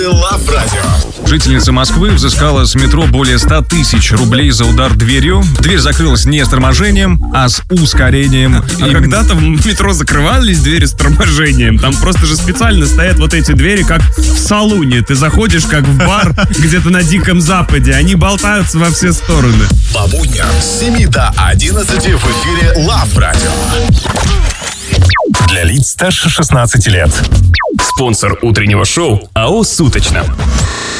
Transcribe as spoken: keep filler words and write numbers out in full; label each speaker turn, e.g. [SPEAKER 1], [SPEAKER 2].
[SPEAKER 1] Love Radio.
[SPEAKER 2] Жительница Москвы взыскала с метро более ста тысяч рублей за удар дверью. Дверь закрылась не с торможением, а с ускорением.
[SPEAKER 3] А
[SPEAKER 2] И-
[SPEAKER 3] когда-то в метро закрывались двери с торможением. Там просто же специально стоят вот эти двери, как в салуне. Ты заходишь, как в бар где-то на Диком Западе. Они болтаются во все стороны.
[SPEAKER 1] По будням с семи до одиннадцати в эфире Love Radio. Для лиц старше шестнадцати лет.
[SPEAKER 4] Спонсор утреннего шоу АО «Суточно».